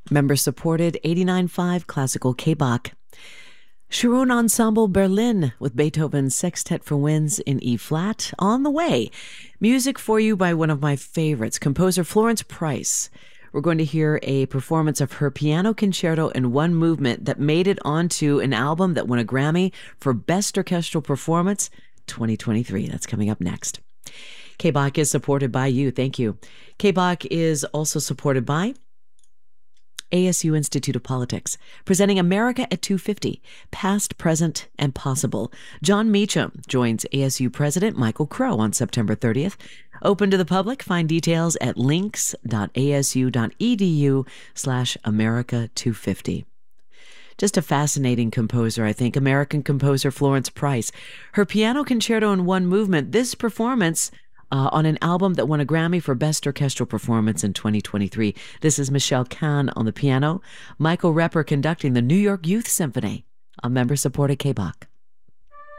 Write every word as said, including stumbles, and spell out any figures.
Member-supported eighty-nine point five Classical K-Bach. Sharon Ensemble Berlin with Beethoven's Sextet for Winds in E-flat on the way. Music for you by one of my favorites, composer Florence Price. We're going to hear a performance of her piano concerto in one movement that made it onto an album that won a Grammy for Best Orchestral Performance twenty twenty-three. That's coming up next. K-Bach is supported by you. Thank you. K-Bach is also supported by A S U Institute of Politics, presenting America at two fifty, Past, Present, and Possible. John Meacham joins A S U President Michael Crow on September thirtieth. Open to the public. Find details at links.asu.edu slash America 250. Just a fascinating composer, I think, American composer Florence Price. Her piano concerto in one movement, this performance Uh, on an album that won a Grammy for Best Orchestral Performance in twenty twenty-three. This is Michelle Kahn on the piano, Michael Repper conducting the New York Youth Symphony, a member-supported K-Bach.